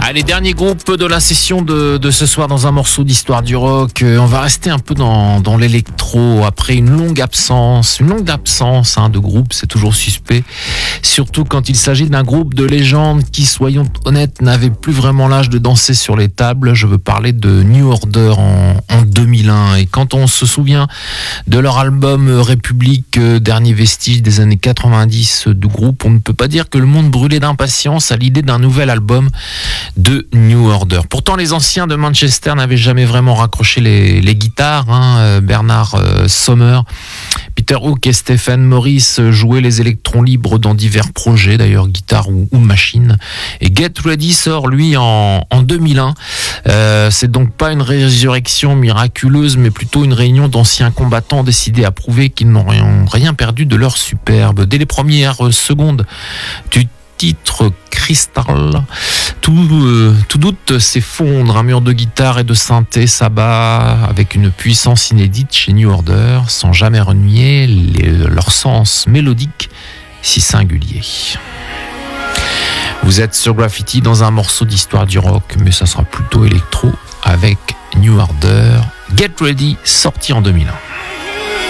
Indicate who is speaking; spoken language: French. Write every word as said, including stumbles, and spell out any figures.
Speaker 1: Allez, dernier groupe de la session de, de ce soir dans un morceau d'histoire du rock. Euh, on va rester un peu dans, dans l'électro après une longue absence, une longue absence hein, de groupe, c'est toujours suspect. Surtout quand il s'agit d'un groupe de légende qui, soyons honnêtes, n'avait plus vraiment l'âge de danser sur les tables. Je veux parler de New Order en, en deux mille un. Et quand on se souvient de leur album République, euh, dernier vestige des années quatre-vingt-dix du groupe, on ne peut pas dire que le monde brûlait d'impatience à l'idée d'un nouvel album de New Order. Pourtant, les anciens de Manchester n'avaient jamais vraiment raccroché les, les guitares. Hein. Bernard euh, Sommer, Peter Hook et Stephen Morris jouaient les électrons libres dans divers projets, d'ailleurs guitare ou, ou machine. Et Get Ready sort, lui, en, en deux mille un. Euh, c'est donc pas une résurrection miraculeuse, mais plutôt une réunion d'anciens combattants décidés à prouver qu'ils n'ont rien, rien perdu de leur superbe. Dès les premières secondes du titre Crystal, tout, euh, tout doute s'effondre, un mur de guitare et de synthé s'abat avec une puissance inédite chez New Order, sans jamais renier les, leur sens mélodique si singulier. Vous êtes sur Graffiti dans un morceau d'histoire du rock, mais ça sera plutôt électro avec New Order, Get Ready, sorti en deux mille un.